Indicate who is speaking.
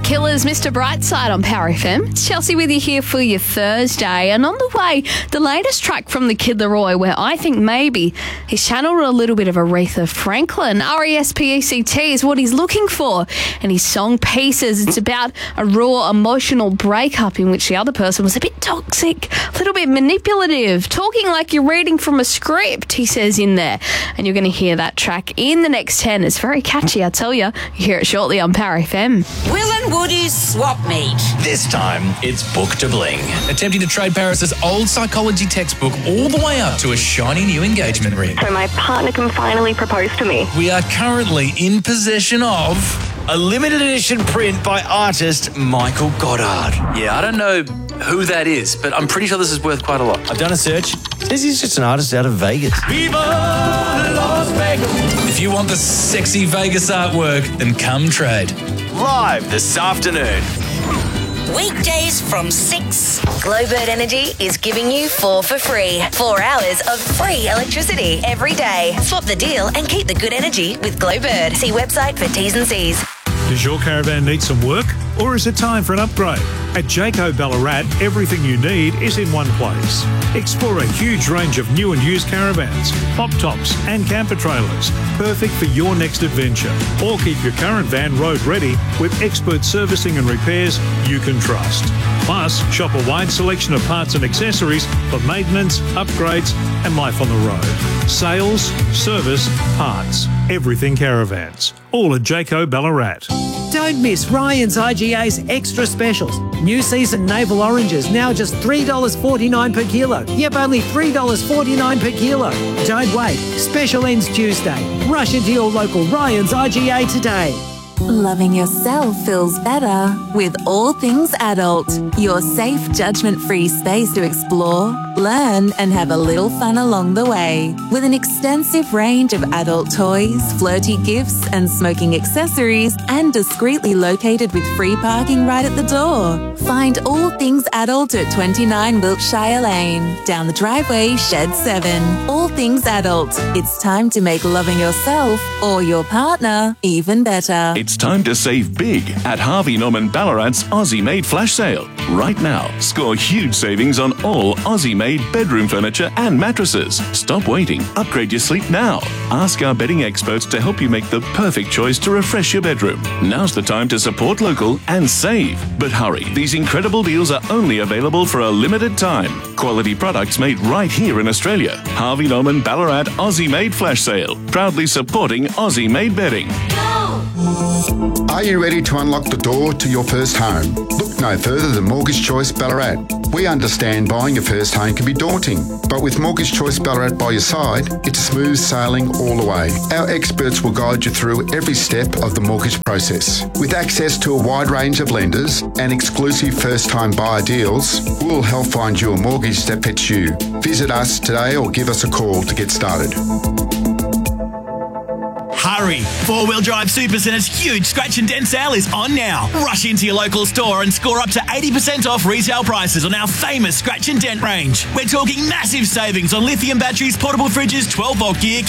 Speaker 1: Killers, Mr. Brightside on Power FM. It's Chelsea with you here for your Thursday. And on the way, the latest track from the Kid Laroi, where I think maybe he's channeled a little bit of Aretha Franklin. R-E-S-P-E-C-T is what he's looking for. And his song Pieces, it's about a raw emotional breakup in which the other person was a bit toxic, a little bit manipulative, talking like you're reading from a script, he says in there. And you're going to hear that track in the next 10. It's very catchy, I tell you. You hear it shortly on Power FM.
Speaker 2: Will and Woody's swap meet.
Speaker 3: This time, it's Book to Bling. Attempting to trade Paris's old psychology textbook all the way up to a shiny new engagement ring.
Speaker 4: So my partner can finally propose to me.
Speaker 3: We are currently in possession of
Speaker 5: a limited edition print by artist Michael Goddard.
Speaker 6: Yeah, I don't know who that is, but I'm pretty sure this is worth quite a lot.
Speaker 5: I've done a search. It says he's just an artist out of Vegas. Viva Las Vegas!
Speaker 3: If you want the sexy Vegas artwork, then come trade.
Speaker 5: Live this afternoon.
Speaker 2: Weekdays from 6.
Speaker 7: Glowbird Energy is giving you 4 for free. 4 hours of free electricity every day. Swap the deal and keep the good energy with Glowbird. See website for T's and C's.
Speaker 8: Does your caravan need some work, or is it time for an upgrade? At Jayco Ballarat, everything you need is in one place. Explore a huge range of new and used caravans, pop tops and camper trailers, perfect for your next adventure. Or keep your current van road ready with expert servicing and repairs you can trust. Plus, shop a wide selection of parts and accessories for maintenance, upgrades and life on the road. Sales, service, parts, everything caravans. All at Jayco Ballarat.
Speaker 9: Don't miss Ryan's IGA's extra specials. New season navel oranges now just $3.49 per kilo. Yep, only $3.49 per kilo. Don't wait. Special ends Tuesday. Rush into your local Ryan's IGA today.
Speaker 10: Loving yourself feels better with All Things Adult, your safe, judgment-free space to explore, learn and have a little fun along the way. With an extensive range of adult toys, flirty gifts and smoking accessories, and discreetly located with free parking right at the door. Find All Things Adult at 29 Wiltshire Lane, down the driveway, Shed 7. All Things Adult. It's time to make loving yourself or your partner even better.
Speaker 11: It's time to save big at Harvey Norman Ballarat's Aussie Made Flash Sale. Right now, score huge savings on all Aussie Made bedroom furniture and mattresses. Stop waiting. Upgrade your sleep now. Ask our bedding experts to help you make the perfect choice to refresh your bedroom. Now's the time to support local and save. But hurry, these incredible deals are only available for a limited time. Quality products made right here in Australia. Harvey Norman Ballarat Aussie Made Flash Sale. Proudly supporting Aussie Made Bedding.
Speaker 12: Are you ready to unlock the door to your first home? Look no further than Mortgage Choice Ballarat. We understand buying your first home can be daunting, but with Mortgage Choice Ballarat by your side, it's smooth sailing all the way. Our experts will guide you through every step of the mortgage process. With access to a wide range of lenders and exclusive first-time buyer deals, we'll help find you a mortgage that fits you. Visit us today or give us a call to get started.
Speaker 13: Hurry! 4-Wheel Drive Super Centre's huge scratch and dent sale is on now. Rush into your local store and score up to 80% off retail prices on our famous scratch and dent range. We're talking massive savings on lithium batteries, portable fridges, 12-volt gear,